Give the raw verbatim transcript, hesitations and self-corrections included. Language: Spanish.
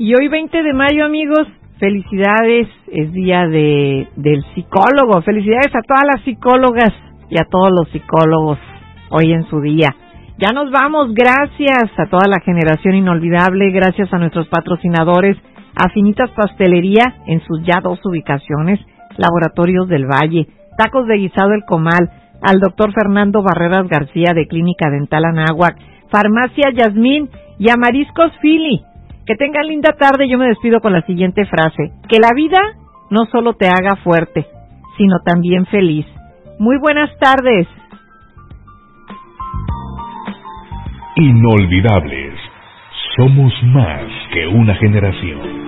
Y hoy veinte de mayo, amigos, felicidades, es día de del psicólogo. Felicidades a todas las psicólogas y a todos los psicólogos hoy en su día. Ya nos vamos, gracias a toda la generación inolvidable, gracias a nuestros patrocinadores, a Finitas Pastelería en sus ya dos ubicaciones, Laboratorios del Valle, Tacos de Guisado El Comal, al doctor Fernando Barreras García de Clínica Dental Anáhuac, Farmacia Yasmín y a Mariscos Fili. Que tengan linda tarde. Yo me despido con la siguiente frase: que la vida no solo te haga fuerte, sino también feliz. Muy buenas tardes. Inolvidables. Somos más que una generación.